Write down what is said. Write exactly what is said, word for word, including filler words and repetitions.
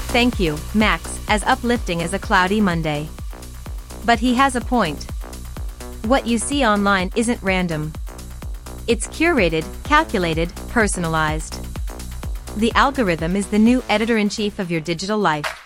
Thank you, Max, as uplifting as a cloudy Monday. But he has a point. What you see online isn't random. It's curated, calculated, personalized. The algorithm is the new editor-in-chief of your digital life.